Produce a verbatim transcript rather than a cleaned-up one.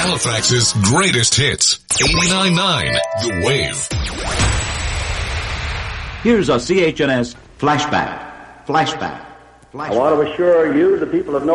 Halifax's greatest hits. eighty-nine point nine The Wave. Here's a C H N S flashback. Flashback. Flashback. I want to assure you, the people of Nova